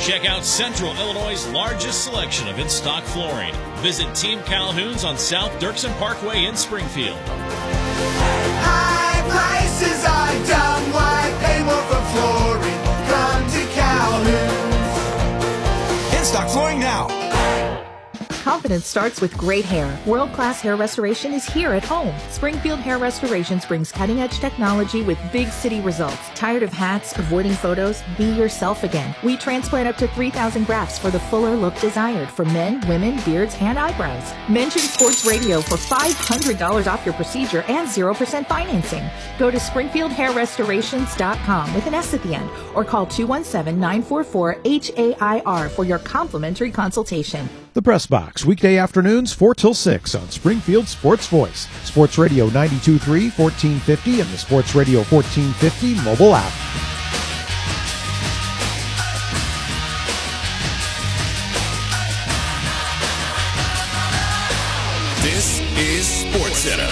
Check out Central Illinois' largest selection of in-stock flooring. Visit Team Calhoun's on South Dirksen Parkway in Springfield. High prices are dumb. Why pay more for flooring? Come to Calhoun's. In-stock flooring now. Confidence starts with great hair. World-class hair restoration is here at home. Springfield Hair Restorations brings cutting-edge technology with big city results. Tired of hats, avoiding photos? Be yourself again. We transplant up to 3,000 grafts for the fuller look desired for men, women, beards, and eyebrows. Mention Sports Radio for $500 off your procedure and 0% financing. Go to SpringfieldHairRestorations.com with an S at the end or call 217-944-HAIR for your complimentary consultation. The Press Box, weekday afternoons 4 till 6 on Springfield Sports Voice, Sports Radio 92.3, 1450, and the Sports Radio 1450 mobile app. This is SportsCenter.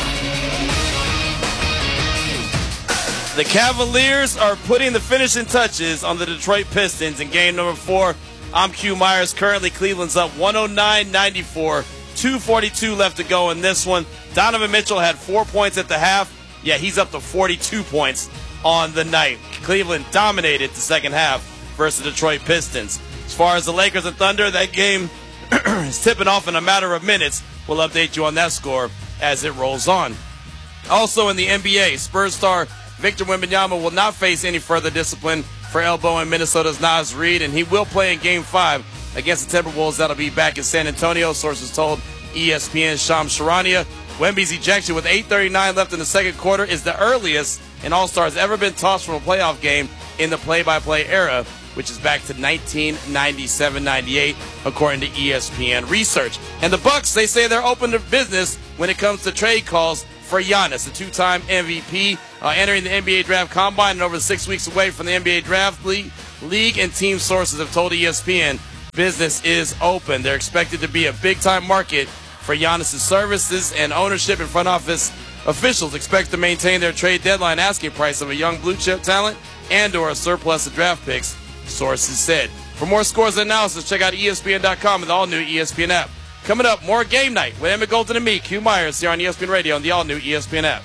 The Cavaliers are putting the finishing touches on the Detroit Pistons in game number 4. I'm Q Myers. Currently, Cleveland's up 109-94. 2:42 left to go in this one. Donovan Mitchell had 4 points at the half. Yeah, he's up to 42 points on the night. Cleveland dominated the second half versus the Detroit Pistons. As far as the Lakers and Thunder, that game is tipping off in a matter of minutes. We'll update you on that score as it rolls on. Also in the NBA, Spurs star Victor Wembanyama will not face any further discipline for elbowing Minnesota's Naz Reid, and he will play in Game 5 against the Timberwolves. That'll be back in San Antonio, sources told ESPN's Shams Charania. Wemby's ejection with 8:39 left in the second quarter is the earliest an All-Star has ever been tossed from a playoff game in the play-by-play era, which is back to 1997-98, according to ESPN research. And the Bucks, they say they're open to business when it comes to trade calls for Giannis, the two-time MVP, entering the NBA Draft Combine and over 6 weeks away from the NBA Draft League and team sources have told ESPN business is open. They're expected to be a big-time market for Giannis' services, and ownership and front office officials expect to maintain their trade deadline asking price of a young blue-chip talent and or a surplus of draft picks, sources said. For more scores and analysis, check out ESPN.com and the all-new ESPN app. Coming up, more Game Night with Emmett Golden and me, Q Myers, here on ESPN Radio and the all-new ESPN app.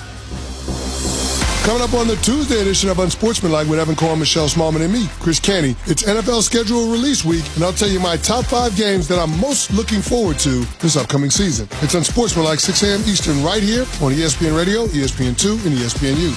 Coming up on the Tuesday edition of Unsportsmanlike with Evan Cohen, Michelle Smallman, and me, Chris Canty. It's NFL schedule release week, and I'll tell you my top 5 games that I'm most looking forward to this upcoming season. It's Unsportsmanlike, 6 a.m. Eastern, right here on ESPN Radio, ESPN2, and ESPNU.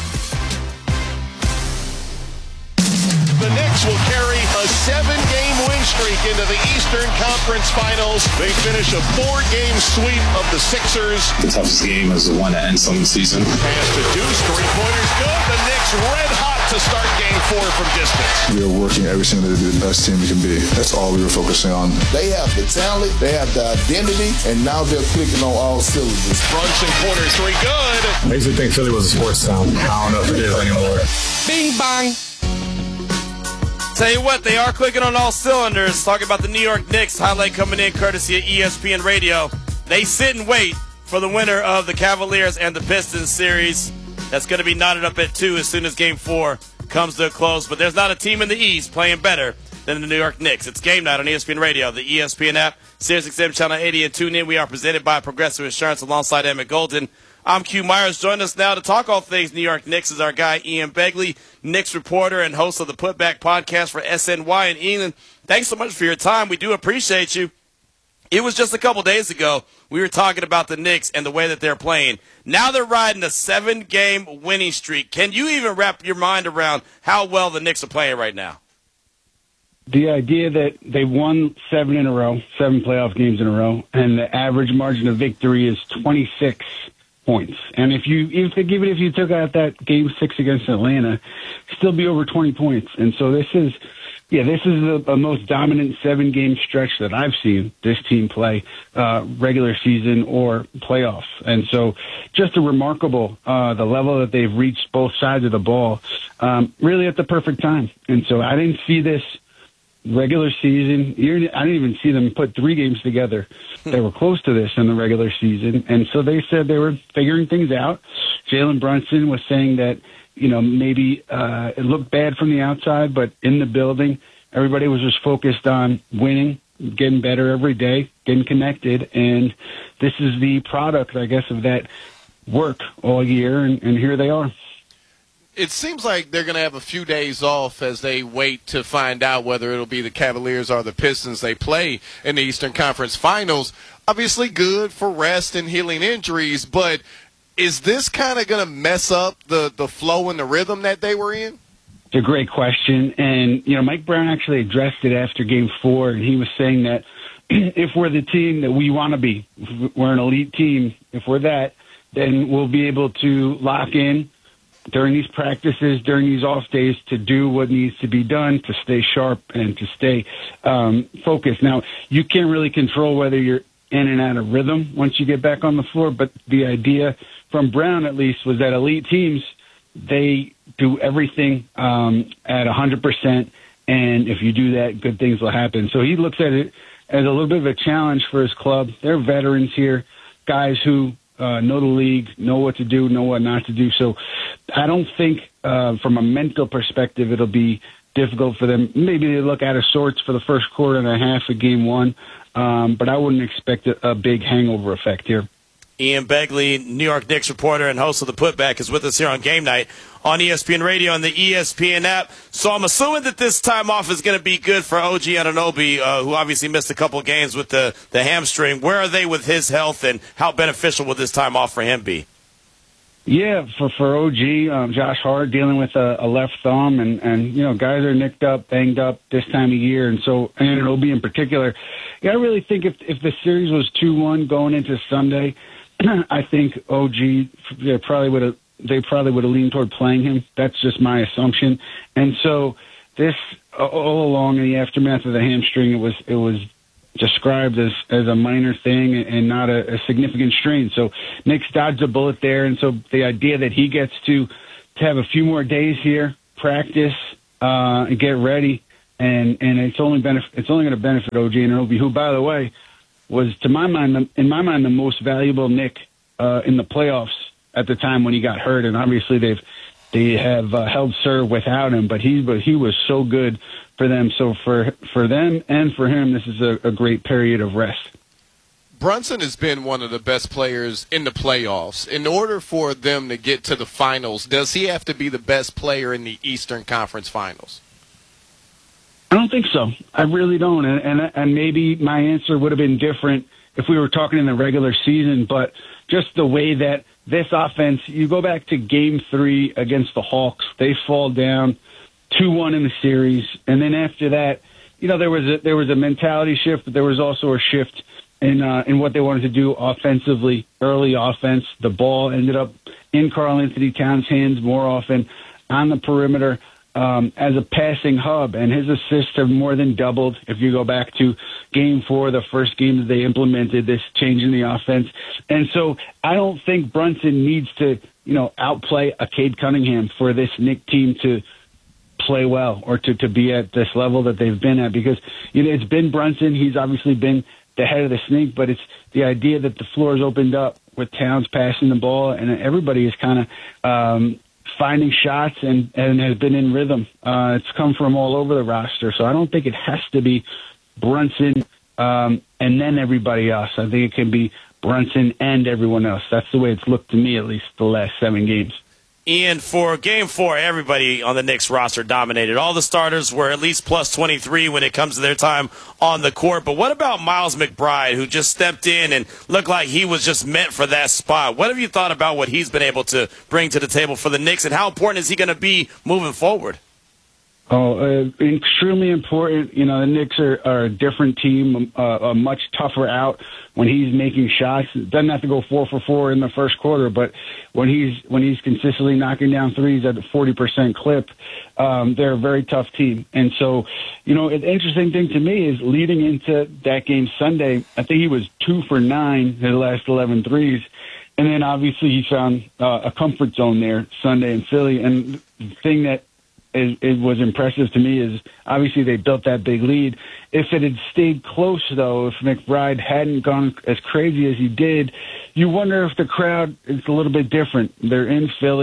The Knicks will carry a 7-game win streak into the Eastern Conference Finals. They finish a 4-game sweep of the Sixers. The toughest game is the one that ends some season. Pass to Deuce, 3-pointers good. The Knicks red hot to start game 4 from distance. We are working every single day to be the best team we can be. That's all we were focusing on. They have the talent, they have the identity, and now they're clicking on all cylinders. Brunson, corner 3 good. I used to think Philly was a sports town. I don't know if it is anymore. Bing bang. Tell you what, they are clicking on all cylinders. Talking about the New York Knicks. Highlight coming in courtesy of ESPN Radio. They sit and wait for the winner of the Cavaliers and the Pistons series. That's going to be knotted up at 2 as soon as Game 4 comes to a close. But there's not a team in the East playing better than the New York Knicks. It's Game Night on ESPN Radio, the ESPN app, SiriusXM Channel 80, and tune in. We are presented by Progressive Insurance alongside Emmett Golden. I'm Q Myers. Join us now to talk all things New York Knicks is our guy Ian Begley, Knicks reporter and host of the Putback podcast for SNY in England. Thanks so much for your time. We do appreciate you. It was just a couple days ago we were talking about the Knicks and the way that they're playing. Now they're riding a 7-game winning streak. Can you even wrap your mind around how well the Knicks are playing right now? The idea that they won 7 in a row, 7 playoff games in a row, and the average margin of victory is 26 points. And if you took out that game 6 against Atlanta, still be over 20 points. And so this is the most dominant 7-game stretch that I've seen this team play, regular season or playoffs. And so just a remarkable, the level that they've reached both sides of the ball, really at the perfect time. And so I didn't see this regular season. I didn't even see them put 3 games together. They were close to this in the regular season. And so they said they were figuring things out. Jalen Brunson was saying that, maybe it looked bad from the outside, but in the building, Everybody was just focused on winning, getting better every day, getting connected, and this is the product, I guess, of that work all year, and here they are. It seems like they're going to have a few days off as they wait to find out whether it'll be the Cavaliers or the Pistons they play in the Eastern Conference Finals. Obviously good for rest and healing injuries, but is this kind of going to mess up the flow and the rhythm that they were in? It's a great question, and Mike Brown actually addressed it after Game 4, and he was saying that if we're the team that we want to be, if we're an elite team, if we're that, then we'll be able to lock in during these practices, during these off days, to do what needs to be done, to stay sharp and to stay focused. Now, you can't really control whether you're in and out of rhythm once you get back on the floor, but the idea from Brown, at least, was that elite teams, they do everything at 100%, and if you do that, good things will happen. So he looks at it as a little bit of a challenge for his club. They're veterans here, guys who know the league, know what to do, know what not to do. So I don't think from a mental perspective it'll be difficult for them. Maybe they look out of sorts for the first quarter and a half of Game 1, but I wouldn't expect a big hangover effect here. Ian Begley, New York Knicks reporter and host of The Putback, is with us here on Game Night on ESPN Radio and the ESPN app. So I'm assuming that this time off is going to be good for OG Anunoby, who obviously missed a couple games with the hamstring. Where are they with his health, and how beneficial will this time off for him be? Yeah, for OG, Josh Hart dealing with a left thumb, and guys are nicked up, banged up this time of year, and so Anunoby in particular. Yeah, I really think if the series was 2-1 going into Sunday, I think OG probably would have leaned toward playing him. That's just my assumption. And so this all along in the aftermath of the hamstring, it was described as a minor thing and not a significant strain. So Knicks dodged a bullet there, and so the idea that he gets to have a few more days here, practice, and get ready, and it's only going to benefit OG Anunoby, who, by the way, was, in my mind, the most valuable Knick in the playoffs at the time when he got hurt. And obviously they have held serve without him, but he was so good for them. So for them and for him, this is a great period of rest. Brunson has been one of the best players in the playoffs. In order for them to get to the finals, does he have to be the best player in the Eastern Conference Finals? I don't think so. I really don't. And maybe my answer would have been different if we were talking in the regular season, but just the way that this offense, you go back to Game 3 against the Hawks, they fall down 2-1 in the series, and then after that, there was a mentality shift, but there was also a shift in what they wanted to do offensively, early offense. The ball ended up in Karl-Anthony Towns' hands more often on the perimeter. As a passing hub, and his assists have more than doubled. If you go back to Game 4, the first game that they implemented this change in the offense. And so I don't think Brunson needs to, outplay a Cade Cunningham for this Knick team to play well or to be at this level that they've been at, because, it's been Brunson. He's obviously been the head of the snake, but it's the idea that the floor is opened up with Towns passing the ball, and everybody is kind of, finding shots and has been in rhythm. It's come from all over the roster. So I don't think it has to be Brunson and then everybody else. I think it can be Brunson and everyone else. That's the way it's looked to me, at least the last 7 games. Ian, for Game 4, everybody on the Knicks roster dominated. All the starters were at least plus 23 when it comes to their time on the court. But what about Miles McBride, who just stepped in and looked like he was just meant for that spot? What have you thought about what he's been able to bring to the table for the Knicks, and how important is he going to be moving forward? Extremely important. The Knicks are a different team, a much tougher out when he's making shots. Doesn't have to go 4 for 4 in the first quarter, but when he's consistently knocking down threes at a 40% clip, they're a very tough team. And so, an interesting thing to me is leading into that game Sunday, I think he was 2 for 9 his last 11 threes. And then obviously he found a comfort zone there Sunday in Philly. And the thing that it was impressive to me is obviously they built that big lead. If it had stayed close, though, if McBride hadn't gone as crazy as he did, you wonder if the crowd is a little bit different. They're in Philly.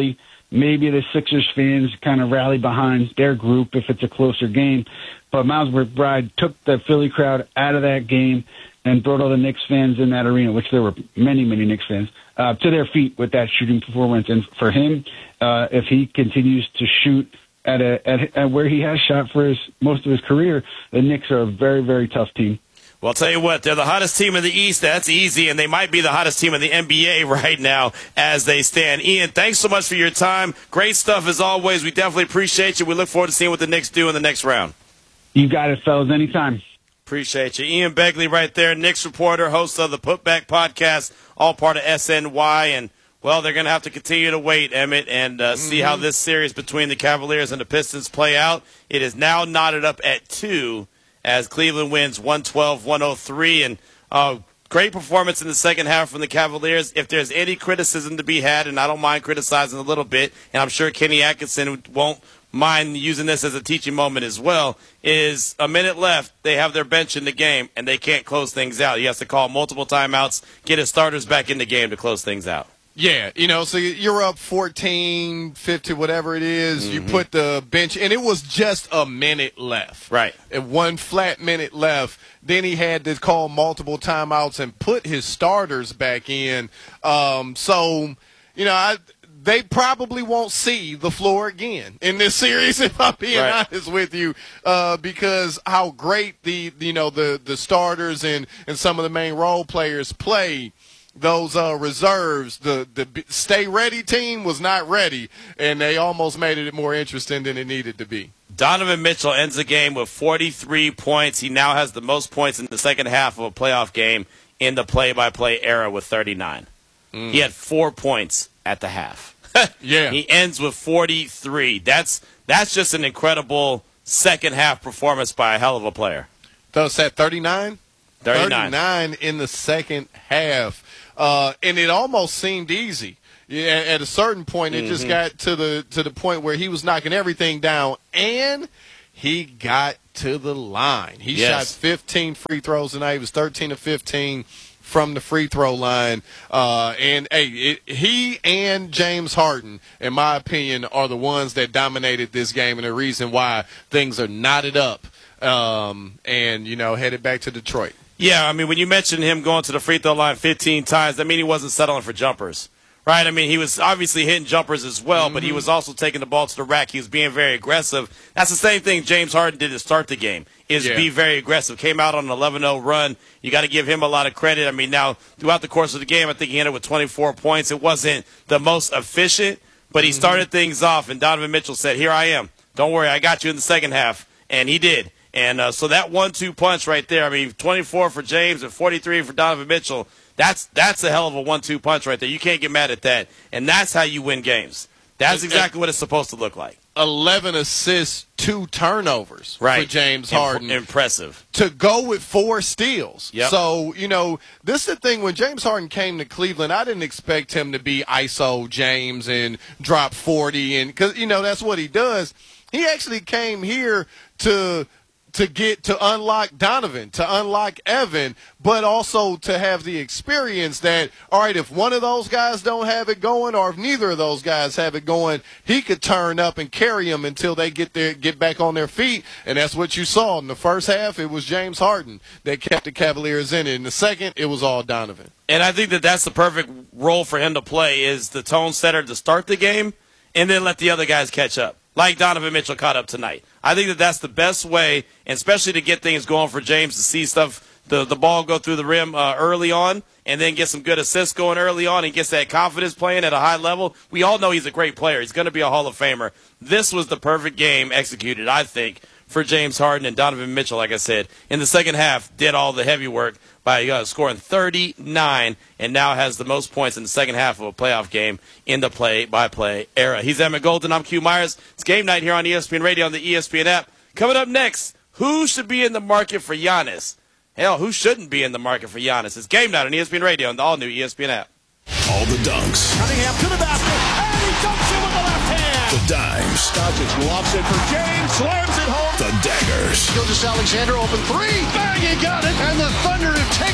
maybe the Sixers fans kind of rally behind their group if it's a closer game. But Miles McBride took the Philly crowd out of that game and brought all the Knicks fans in that arena, which there were many, many Knicks fans, to their feet with that shooting performance. And for him, if he continues to shoot at where he has shot for most of his career, the Knicks are a very, very tough team. Well, I'll tell you what, they're the hottest team in the East. That's easy, and they might be the hottest team in the NBA right now as they stand. Ian, thanks so much for your time. Great stuff as always. We definitely appreciate you. We look forward to seeing what the Knicks do in the next round. You got it, fellas. Anytime. Appreciate you. Ian Begley right there, Knicks reporter, host of the Putback Podcast, all part of SNY. And, well, they're going to have to continue to wait, Emmett, and see how this series between the Cavaliers and the Pistons play out. It is now knotted up at 2 as Cleveland wins 112-103. And great performance in the second half from the Cavaliers. If there's any criticism to be had, and I don't mind criticizing a little bit, and I'm sure Kenny Atkinson won't mind using this as a teaching moment as well, is a minute left. They have their bench in the game, and they can't close things out. He has to call multiple timeouts, get his starters back in the game to close things out. Yeah, so you're up 14, 50, whatever it is. You put the bench, and it was just a minute left. Right. And 1 flat minute left. Then he had to call multiple timeouts and put his starters back in. They probably won't see the floor again in this series, if I'm being honest with you, because how great the starters and some of the main role players play. Those reserves, the stay ready team was not ready, and they almost made it more interesting than it needed to be. Donovan Mitchell ends the game with 43 points. He now has the most points in the second half of a playoff game in the play-by-play era with 39. He had 4 points at the half. Yeah. He ends with 43. That's just an incredible second half performance by a hell of a player. So it's at 39? 39 in the second half. And it almost seemed easy. Yeah, at a certain point, it just got to the point where he was knocking everything down, and he got to the line. He shot 15 free throws tonight. He was 13 of 15 from the free throw line. He and James Harden, in my opinion, are the ones that dominated this game and the reason why things are knotted up headed back to Detroit. Yeah, I mean, when you mentioned him going to the free throw line 15 times, I mean, he wasn't settling for jumpers, right? I mean, he was obviously hitting jumpers as well, but he was also taking the ball to the rack. He was being very aggressive. That's the same thing James Harden did to start the game, is be very aggressive. Came out on an 11-0 run. You got to give him a lot of credit. I mean, now, throughout the course of the game, I think he ended with 24 points. It wasn't the most efficient, but he started things off, and Donovan Mitchell said, here I am. Don't worry, I got you in the second half, and he did. And so that 1-2 punch right there, I mean, 24 for James and 43 for Donovan Mitchell, that's a hell of a 1-2 punch right there. You can't get mad at that. And that's how you win games. That's exactly what it's supposed to look like. 11 assists, 2 turnovers for James Harden. Impressive. To go with 4 steals. Yep. So, this is the thing. When James Harden came to Cleveland, I didn't expect him to be ISO James and drop 40. And because, that's what he does. He actually came here to unlock Donovan, to unlock Evan, but also to have the experience that, all right, if one of those guys don't have it going, or if neither of those guys have it going, he could turn up and carry them until they get back on their feet. And that's what you saw in the first half. It was James Harden that kept the Cavaliers in it. In the second, it was all Donovan. And I think that's the perfect role for him to play, is the tone setter to start the game and then let the other guys catch up, like Donovan Mitchell caught up tonight. I think that's the best way, and especially to get things going for James, to see the ball go through the rim early on, and then get some good assists going early on, and gets that confidence playing at a high level. We all know he's a great player. He's going to be a Hall of Famer. This was the perfect game executed, I think, for James Harden, and Donovan Mitchell, like I said, in the second half, did all the heavy work by scoring 39, and now has the most points in the second half of a playoff game in the play-by-play era. He's Emmett Golden. I'm Q Myers. It's game night here on ESPN Radio on the ESPN app. Coming up next, who should be in the market for Giannis? Hell, who shouldn't be in the market for Giannis? It's game night on ESPN Radio on the all-new ESPN app. All the dunks. Cunningham to the basket, and he dunks it with the left hand. The dimes. Doncic lobs it for James, slams it home. The daggers. Gilgeous Alexander, open three. Bang, he got it. And the Thunder have taken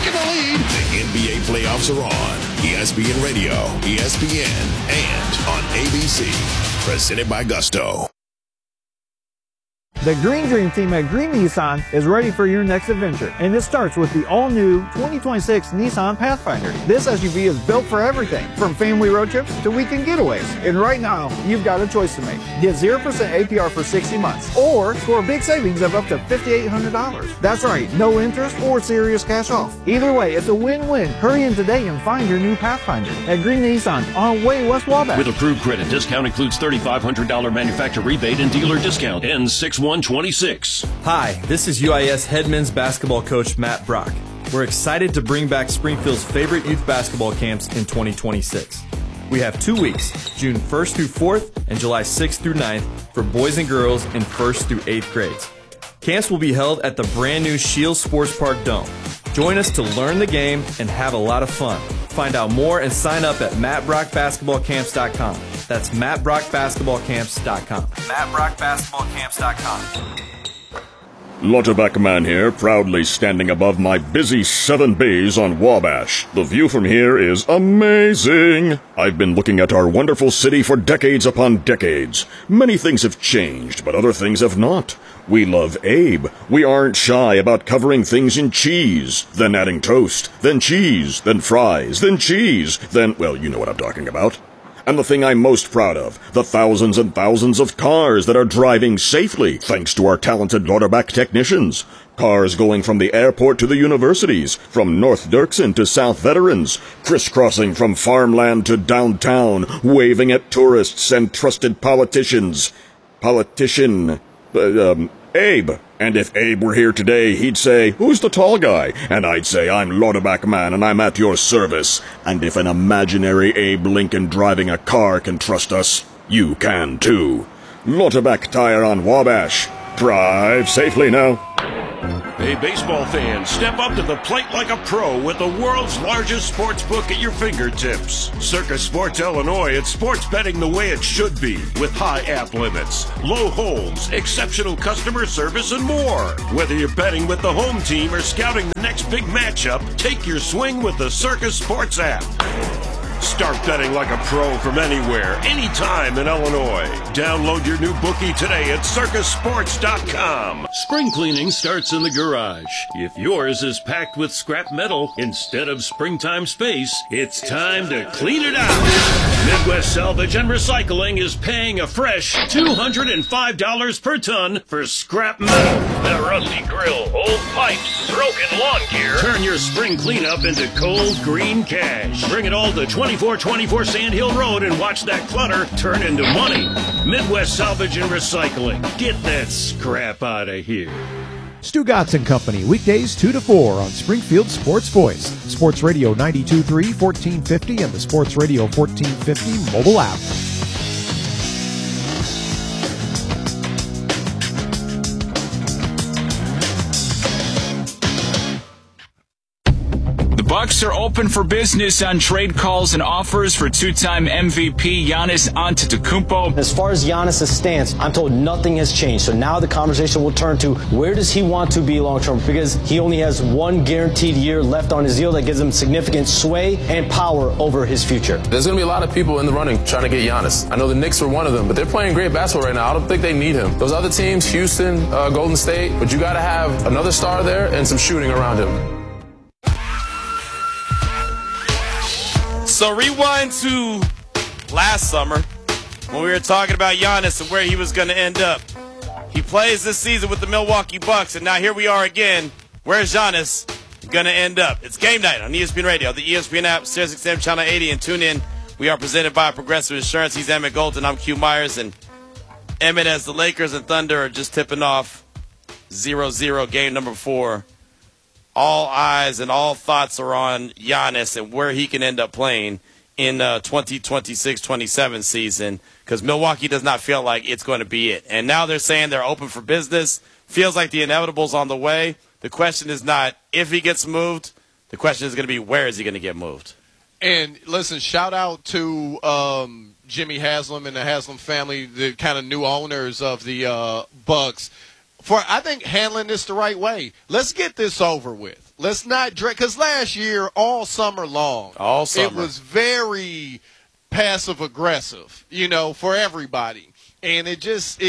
taking the lead. The NBA playoffs are on ESPN Radio, ESPN, and on ABC. Presented by Gusto. The Green Dream team at Green Nissan is ready for your next adventure, and it starts with the all-new 2026 Nissan Pathfinder. This SUV is built for everything, from family road trips to weekend getaways. And right now, you've got a choice to make. Get 0% APR for 60 months, or score big savings of up to $5,800. That's right, no interest or serious cash off. Either way, it's a win-win. Hurry in today and find your new Pathfinder at Green Nissan on Way West Wabash. With approved credit, discount includes $3,500 manufacturer rebate and dealer discount. Ends 6/1/26. Hi, this is UIS head men's basketball coach Matt Brock. We're excited to bring back Springfield's favorite youth basketball camps in 2026. We have 2 weeks, June 1st through 4th and July 6th through 9th for boys and girls in 1st through 8th grades. Camps will be held at the brand new Shields Sports Park Dome. Join us to learn the game and have a lot of fun. Find out more and sign up at mattbrockbasketballcamps.com. That's mattbrockbasketballcamps.com. mattbrockbasketballcamps.com. Lauterbach Man here, proudly standing above my busy 7 bays on Wabash. The view from here is amazing. I've been looking at our wonderful city for decades upon decades. Many things have changed, but other things have not. We love Abe. We aren't shy about covering things in cheese, then adding toast, then cheese, then fries, then cheese, then, well, you know what I'm talking about. And the thing I'm most proud of, the thousands and thousands of cars that are driving safely thanks to our talented Lauterbach technicians. Cars going from the airport to the universities, from North Dirksen to South Veterans, crisscrossing from farmland to downtown, waving at tourists and trusted politicians. Abe. And if Abe were here today, he'd say, "Who's the tall guy?" And I'd say, "I'm Lauterbach Man, and I'm at your service." And if an imaginary Abe Lincoln driving a car can trust us, you can too. Lauterbach Tire on Wabash. Drive safely now. Hey, baseball fans, step up to the plate like a pro with the world's largest sports book at your fingertips. Circus Sports Illinois, it's sports betting the way it should be, with high app limits, low holds, exceptional customer service, and more. Whether you're betting with the home team or scouting the next big matchup, take your swing with the Circus Sports app. Start betting like a pro from anywhere, anytime in Illinois. Download your new bookie today at circusports.com. Spring cleaning starts in the garage. If yours is packed with scrap metal instead of springtime space, it's time to clean it out. Midwest Salvage and Recycling is paying a fresh $205 per ton for scrap metal. That rusty grill, old pipes, broken lawn gear. Turn your spring cleanup into cold green cash. Bring it all to 2424 Sand Hill Road and watch that clutter turn into money. Midwest Salvage and Recycling. Get that scrap out of here. Stu Gatz and Company, weekdays 2 to 4 on Springfield Sports Voice. Sports Radio 92.3, 1450, and the Sports Radio 1450 mobile app. Bucks are open for business on trade calls and offers for two-time MVP Giannis Antetokounmpo. As far as Giannis' stance, I'm told nothing has changed. So now the conversation will turn to where does he want to be long-term? Because he only has one guaranteed year left on his deal that gives him significant sway and power over his future. There's going to be a lot of people in the running trying to get Giannis. I know the Knicks were one of them, but they're playing great basketball right now. I don't think they need him. Those other teams, Houston, Golden State, but you got to have another star there and some shooting around him. So rewind to last summer when we were talking about Giannis and where he was going to end up. He plays this season with the Milwaukee Bucks, and now here we are again. Where's Giannis going to end up? It's game night on ESPN Radio, the ESPN app, SiriusXM Channel 80, and tune in. We are presented by Progressive Insurance. He's Emmett Golden. I'm Q Myers, and Emmett, as the Lakers and Thunder are just tipping off 0-0 game number 4. All eyes and all thoughts are on Giannis and where he can end up playing in 2026-27 season, because Milwaukee does not feel like it's going to be it. And now they're saying they're open for business. Feels like the inevitable's on the way. The question is not if he gets moved. The question is going to be where is he going to get moved. And listen, shout out to Jimmy Haslam and the Haslam family, the kind of new owners of the Bucks, for, I think, handling this the right way. Let's get this over with. Let's not because last year, all summer long, it was very passive aggressive, for everybody, and it just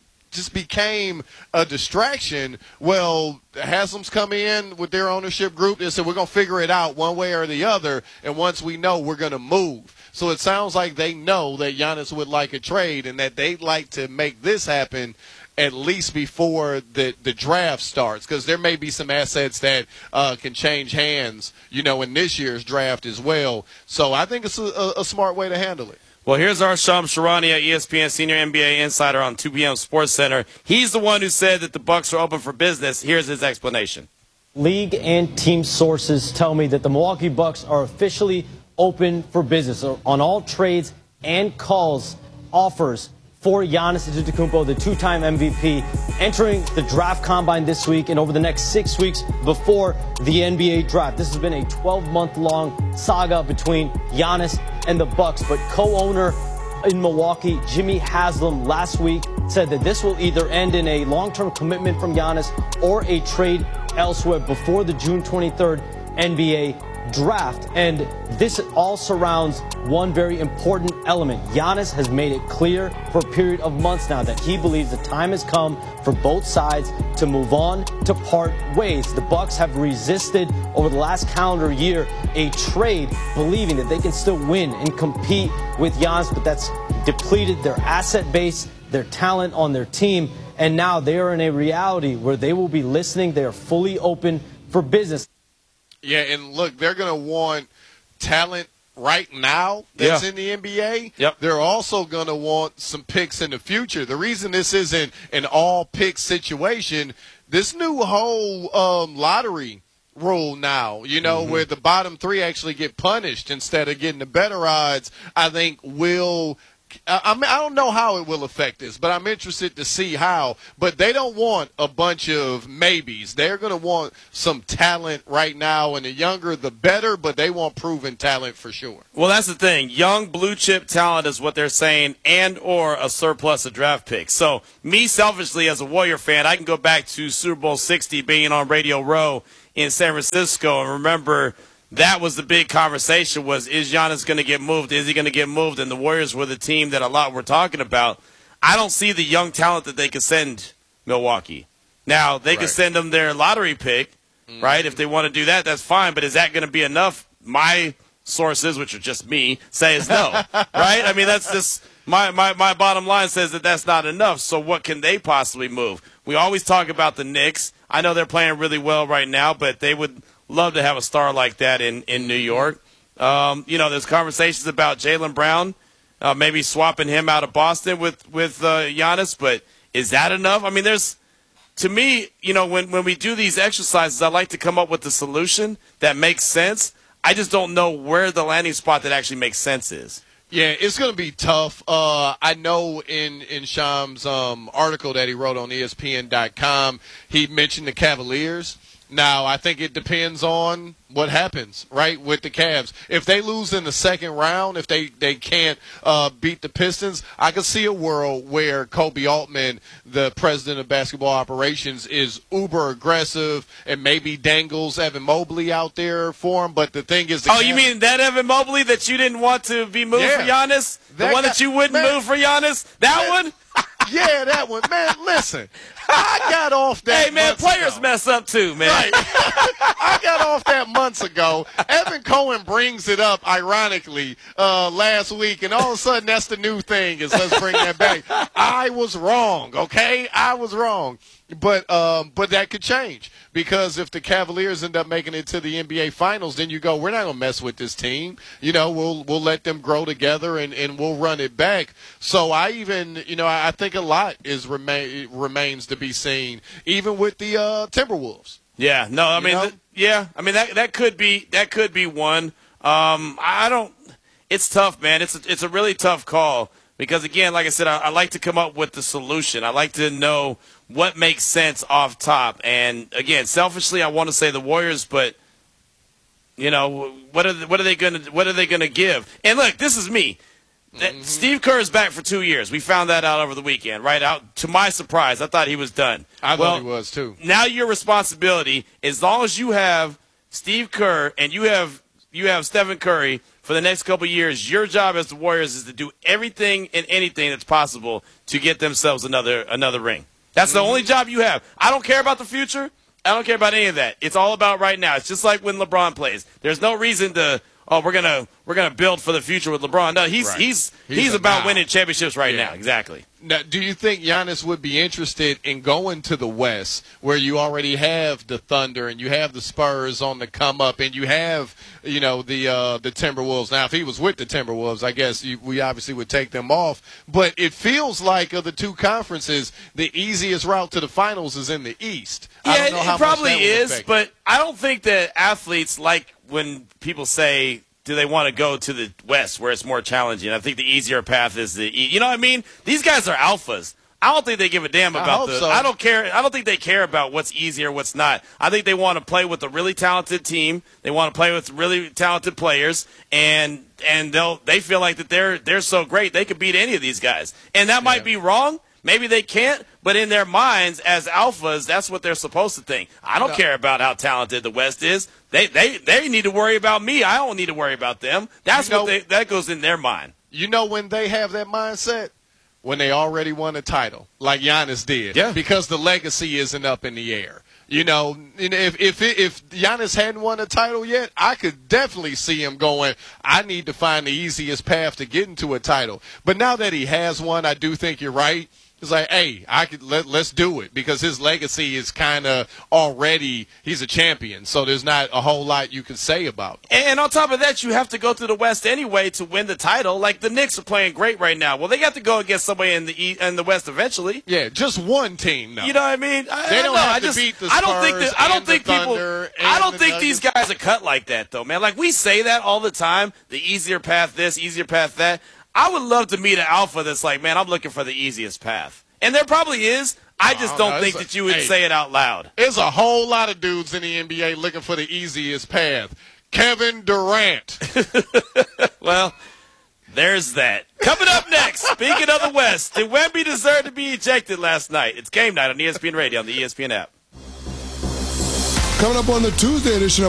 became a distraction. Well, Haslam's come in with their ownership group. They said we're gonna figure it out one way or the other, and once we know, we're gonna move. So it sounds like they know that Giannis would like a trade, and that they'd like to make this happen at least before the draft starts, because there may be some assets that can change hands, in this year's draft as well. So I think it's a smart way to handle it. Well, here's our Shams Charania, ESPN Senior NBA Insider on 2 p.m. Sports Center. He's the one who said that the Bucks are open for business. Here's his explanation. League and team sources tell me that the Milwaukee Bucks are officially open for business on all trades and calls, offers for Giannis Antetokounmpo, the two-time MVP, entering the draft combine this week and over the next 6 weeks before the NBA draft. This has been a 12-month-long saga between Giannis and the Bucks, but co-owner in Milwaukee, Jimmy Haslam, last week said that this will either end in a long-term commitment from Giannis or a trade elsewhere before the June 23rd NBA draft. And this all surrounds one very important element. Giannis has made it clear for a period of months now that he believes the time has come for both sides to move on, to part ways. The Bucks have resisted over the last calendar year a trade, believing that they can still win and compete with Giannis, but that's depleted their asset base, their talent on their team, and now they are in a reality where they will be listening. They are fully open for business. Yeah, and look, they're going to want talent right now that's in the NBA. Yep. They're also going to want some picks in the future. The reason this isn't an all-pick situation, this new whole lottery rule now, where the bottom three actually get punished instead of getting the better odds, I think will – I don't know how it will affect this, but I'm interested to see how. But they don't want a bunch of maybes. They're going to want some talent right now, and the younger the better, but they want proven talent for sure. Well, that's the thing. Young blue-chip talent is what they're saying, and or a surplus of draft picks. So me, selfishly, as a Warrior fan, I can go back to Super Bowl 60 being on Radio Row in San Francisco and remember – that was the big conversation was, is Giannis going to get moved? Is he going to get moved? And the Warriors were the team that a lot were talking about. I don't see the young talent that they could send Milwaukee. Now, they could send them their lottery pick, right? If they want to do that, that's fine. But is that going to be enough? My sources, which are just me, say is no, right? I mean, that's just my bottom line says that that's not enough. So what can they possibly move? We always talk about the Knicks. I know they're playing really well right now, but they would – love to have a star like that in New York. There's conversations about Jaylen Brown, maybe swapping him out of Boston with Giannis, but is that enough? I mean, to me, when we do these exercises, I like to come up with the solution that makes sense. I just don't know where the landing spot that actually makes sense is. Yeah, it's going to be tough. I know in Shams' article that he wrote on ESPN.com, he mentioned the Cavaliers. Now, I think it depends on what happens, right, with the Cavs. If they lose in the second round, if they can't beat the Pistons, I could see a world where Kobe Altman, the president of basketball operations, is uber aggressive and maybe dangles Evan Mobley out there for him. But the thing is, you mean that Evan Mobley that you didn't want to be moved for Giannis? The one that you wouldn't move for Giannis? That one? Yeah, that one. Man, listen, I got off that. Hey, man, players mess up too, man. Right. I got off that months ago. Evan Cohen brings it up, ironically, last week, and all of a sudden that's the new thing is let's bring that back. I was wrong, okay? I was wrong. But that could change because if the Cavaliers end up making it to the NBA Finals, then you go, we're not going to mess with this team. We'll let them grow together and we'll run it back. So I think a lot remains to be seen, even with the Timberwolves. Yeah, no, I mean, that could be one. It's tough, man. It's a really tough call because again, like I said, I like to come up with the solution. I like to know what makes sense off top. And again, selfishly, I want to say the Warriors, but what are they going to give? And look, this is me. Steve Kerr is back for 2 years. We found that out over the weekend, right? Out to my surprise, I thought he was done. I thought he was too. Now your responsibility, as long as you have Steve Kerr and you have Stephen Curry for the next couple of years, your job as the Warriors is to do everything and anything that's possible to get themselves another ring. That's the only job you have. I don't care about the future. I don't care about any of that. It's all about right now. It's just like when LeBron plays. There's no reason to we're gonna build for the future with LeBron. No, he's about winning championships right now. Exactly. Now, do you think Giannis would be interested in going to the West, where you already have the Thunder and you have the Spurs on the come up, and you have the Timberwolves? Now, if he was with the Timberwolves, I guess we obviously would take them off. But it feels like of the two conferences, the easiest route to the finals is in the East. Yeah, it probably is, but I don't think that athletes like when people say, do they want to go to the West where it's more challenging? I think the easier path is the East. You know what I mean? These guys are alphas. I don't think they give a damn about so. I don't care. I don't think they care about what's easy or what's not. I think they want to play with a really talented team. They want to play with really talented players, and they feel like that they're so great they could beat any of these guys. And that might be wrong. Maybe they can't, but in their minds as alphas, that's what they're supposed to think. I don't care about how talented the West is. They need to worry about me. I don't need to worry about them. That's that goes in their mind. You know when they have that mindset? When they already won a title, like Giannis did. Yeah. Because the legacy isn't up in the air. You know, if Giannis hadn't won a title yet, I could definitely see him going, I need to find the easiest path to get into a title. But now that he has one, I do think you're right. It's like, hey, let's do it, because his legacy is kind of already, he's a champion, so there's not a whole lot you can say about it. And on top of that, you have to go to the West anyway to win the title. Like the Knicks are playing great right now. Well, they got to go against somebody in the West eventually. Yeah, just one team now. You know what I mean? They don't have to beat the Spurs I don't think these guys are cut like that, though, man. Like we say that all the time, the easier path this, easier path that. I would love to meet an alpha that's like, man, I'm looking for the easiest path. And there probably is. I just don't think that you would say it out loud. There's a whole lot of dudes in the NBA looking for the easiest path. Kevin Durant. Well, there's that. Coming up next, speaking of the West, did Wemby deserve to be ejected last night? It's game night on ESPN Radio on the ESPN app. Coming up on the Tuesday edition of